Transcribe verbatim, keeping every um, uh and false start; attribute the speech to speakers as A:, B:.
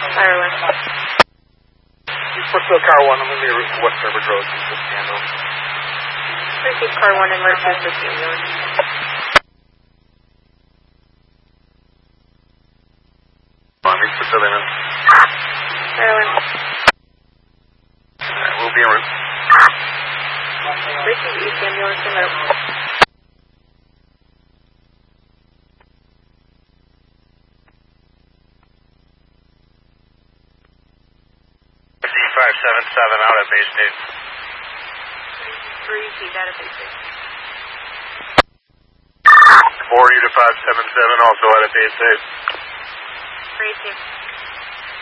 A: Ireland.
B: Brooksville Car one, I'm going to be at West Sturbridge Road. Just handle.
A: Receive Car one in Rochester, ambulance.
B: On, reach for Southern.
A: Ireland.
B: Alright, we'll be en route.
A: Receive East ambulance en route.
B: five seven seven out at base state.
A: Three feet out of base state.
B: four U to five seven seven also at a base state.
A: Three two.